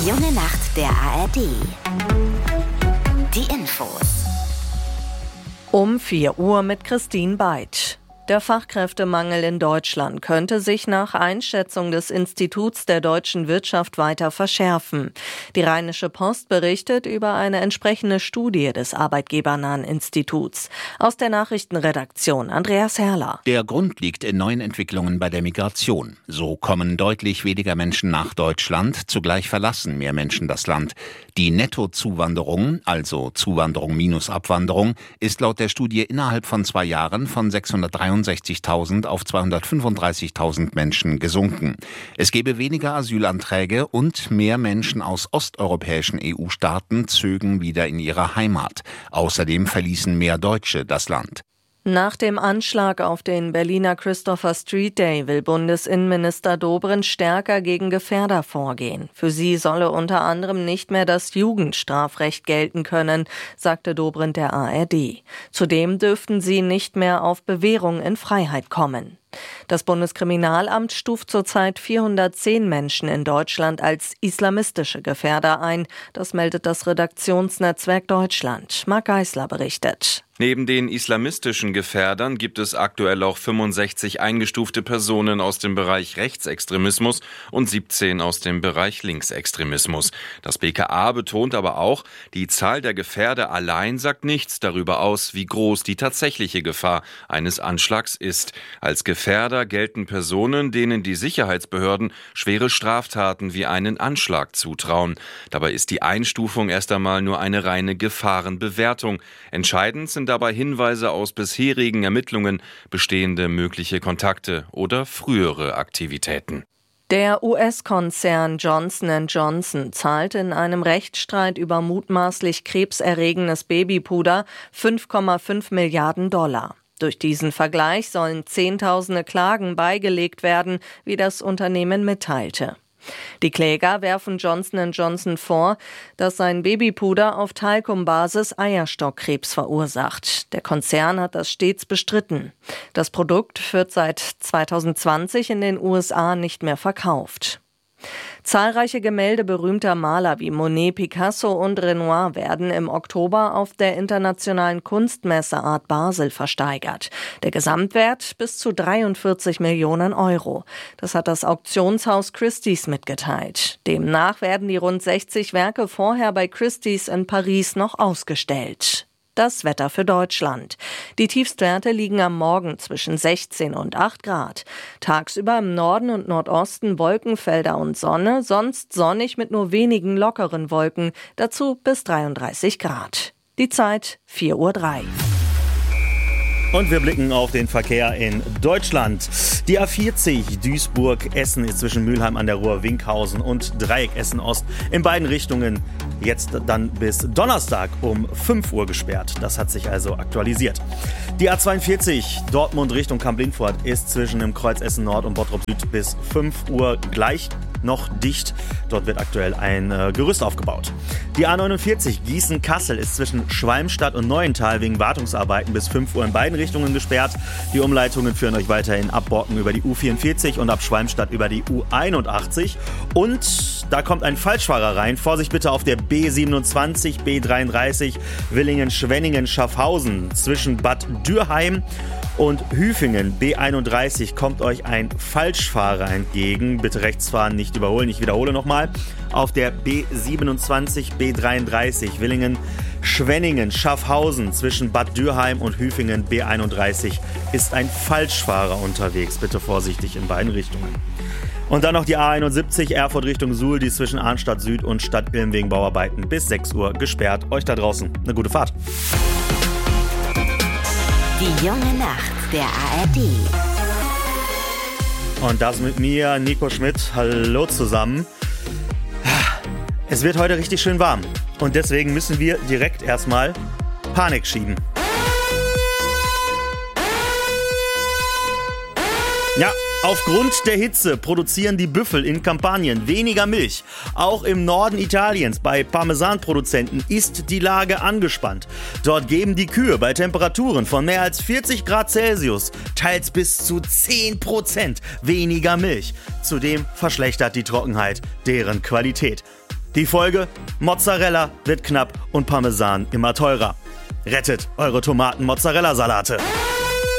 Die junge Nacht der ARD. Die Infos. Um 4 Uhr mit Christine Beitsch. Der Fachkräftemangel in Deutschland könnte sich nach Einschätzung des Instituts der deutschen Wirtschaft weiter verschärfen. Die Rheinische Post berichtet über eine entsprechende Studie des Arbeitgebernahen Instituts. Aus der Nachrichtenredaktion Andreas Herrler. Der Grund liegt in neuen Entwicklungen bei der Migration. So kommen deutlich weniger Menschen nach Deutschland, zugleich verlassen mehr Menschen das Land. Die Nettozuwanderung, also Zuwanderung minus Abwanderung, ist laut der Studie innerhalb von 2 Jahren von 663.000 auf 235.000 Menschen gesunken. Es gebe weniger Asylanträge und mehr Menschen aus osteuropäischen EU-Staaten zögen wieder in ihre Heimat. Außerdem verließen mehr Deutsche das Land. Nach dem Anschlag auf den Berliner Christopher Street Day will Bundesinnenminister Dobrindt stärker gegen Gefährder vorgehen. Für sie solle unter anderem nicht mehr das Jugendstrafrecht gelten können, sagte Dobrindt der ARD. Zudem dürften sie nicht mehr auf Bewährung in Freiheit kommen. Das Bundeskriminalamt stuft zurzeit 410 Menschen in Deutschland als islamistische Gefährder ein. Das meldet das Redaktionsnetzwerk Deutschland. Marc Geisler berichtet. Neben den islamistischen Gefährdern gibt es aktuell auch 65 eingestufte Personen aus dem Bereich Rechtsextremismus und 17 aus dem Bereich Linksextremismus. Das BKA betont aber auch, die Zahl der Gefährder allein sagt nichts darüber aus, wie groß die tatsächliche Gefahr eines Anschlags ist. Als Gefährder gelten Personen, denen die Sicherheitsbehörden schwere Straftaten wie einen Anschlag zutrauen. Dabei ist die Einstufung erst einmal nur eine reine Gefahrenbewertung. Entscheidend sind dabei Hinweise aus bisherigen Ermittlungen, bestehende mögliche Kontakte oder frühere Aktivitäten. Der US-Konzern Johnson & Johnson zahlt in einem Rechtsstreit über mutmaßlich krebserregendes Babypuder 5,5 Milliarden $. Durch diesen Vergleich sollen Zehntausende Klagen beigelegt werden, wie das Unternehmen mitteilte. Die Kläger werfen Johnson & Johnson vor, dass sein Babypuder auf Talkumbasis Eierstockkrebs verursacht. Der Konzern hat das stets bestritten. Das Produkt wird seit 2020 in den USA nicht mehr verkauft. Zahlreiche Gemälde berühmter Maler wie Monet, Picasso und Renoir werden im Oktober auf der Internationalen Kunstmesse Art Basel versteigert. Der Gesamtwert bis zu 43 Millionen €. Das hat das Auktionshaus Christie's mitgeteilt. Demnach werden die rund 60 Werke vorher bei Christie's in Paris noch ausgestellt. Das Wetter für Deutschland. Die Tiefstwerte liegen am Morgen zwischen 16 und 8 Grad. Tagsüber im Norden und Nordosten Wolkenfelder und Sonne, sonst sonnig mit nur wenigen lockeren Wolken, dazu bis 33 Grad. Die Zeit 4:03 Uhr. Und wir blicken auf den Verkehr in Deutschland. Die A40 Duisburg-Essen ist zwischen Mülheim an der Ruhr, Winkhausen und Dreieck Essen-Ost in beiden Richtungen jetzt dann bis Donnerstag um 5 Uhr gesperrt. Das hat sich also aktualisiert. Die A42 Dortmund Richtung Kamp-Lindfort ist zwischen dem Kreuz Essen-Nord und Bottrop Süd bis 5 Uhr gleich noch dicht. Dort wird aktuell ein Gerüst aufgebaut. Die A49 Gießen-Kassel ist zwischen Schwalmstadt und Neuental wegen Wartungsarbeiten bis 5 Uhr in beiden Richtungen gesperrt. Die Umleitungen führen euch weiterhin ab Borken über die U44 und ab Schwalmstadt über die U81. Und da kommt ein Falschfahrer rein. Vorsicht bitte auf der B27, B33 Willingen-Schwenningen-Schaffhausen zwischen Bad Dürheim und Hüfingen, B31, kommt euch ein Falschfahrer entgegen. Bitte rechts fahren, nicht überholen. Ich wiederhole nochmal. Auf der B27, B33, Willingen, Schwenningen, Schaffhausen zwischen Bad Dürheim und Hüfingen, B31, ist ein Falschfahrer unterwegs. Bitte vorsichtig in beiden Richtungen. Und dann noch die A71 Erfurt Richtung Suhl, die ist zwischen Arnstadt Süd und Stadt Ilm wegen Bauarbeiten bis 6 Uhr gesperrt. Euch da draußen eine gute Fahrt. Die junge Nacht der ARD. Und das mit mir, Nico Schmidt. Hallo zusammen. Es wird heute richtig schön warm. Und deswegen müssen wir direkt erstmal Panik schieben. Ja, aufgrund der Hitze produzieren die Büffel in Kampanien weniger Milch. Auch im Norden Italiens bei Parmesanproduzenten ist die Lage angespannt. Dort geben die Kühe bei Temperaturen von mehr als 40 Grad Celsius teils bis zu 10% weniger Milch. Zudem verschlechtert die Trockenheit deren Qualität. Die Folge? Mozzarella wird knapp und Parmesan immer teurer. Rettet eure Tomaten-Mozzarella-Salate.